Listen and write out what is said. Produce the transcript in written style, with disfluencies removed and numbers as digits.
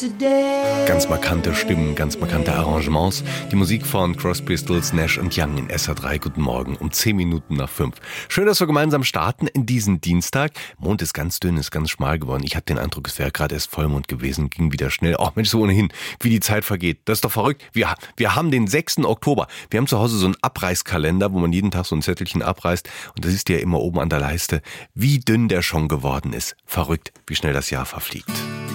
Ganz markante Stimmen, ganz markante Arrangements. Die Musik von Crosby, Stills, Nash & Young in SR3. Guten Morgen, um 10 Minuten nach 5. Schön, dass wir gemeinsam starten in diesen Dienstag. Mond ist ganz dünn, ist ganz schmal geworden. Ich hatte den Eindruck, es wäre gerade erst Vollmond gewesen, ging wieder schnell. Ach Mensch, so ohnehin, wie die Zeit vergeht. Das ist doch verrückt. Wir haben den 6. Oktober. Wir haben zu Hause so einen Abreißkalender, wo man jeden Tag so ein Zettelchen abreißt. Und das ist ja immer oben an der Leiste, wie dünn der schon geworden ist. Verrückt, wie schnell das Jahr verfliegt.